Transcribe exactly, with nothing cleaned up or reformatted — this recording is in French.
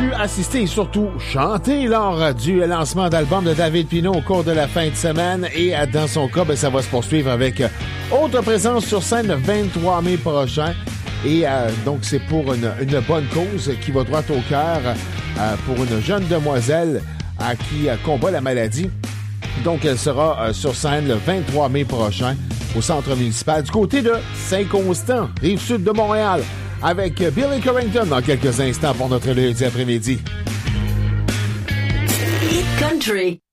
pu assister et surtout chanter lors du lancement d'album de David Pino au cours de la fin de semaine. Et dans son cas, ben, ça va se poursuivre avec autre présence sur scène le vingt-trois mai prochain. Et euh, donc, c'est pour une, une bonne cause qui va droit au cœur euh, pour une jeune demoiselle euh, qui euh, combat la maladie. Donc, elle sera euh, sur scène le vingt-trois mai prochain au centre municipal du côté de Saint-Constant, rive-sud de Montréal, avec Billy Corrington dans quelques instants pour notre lundi après-midi. Hit Country.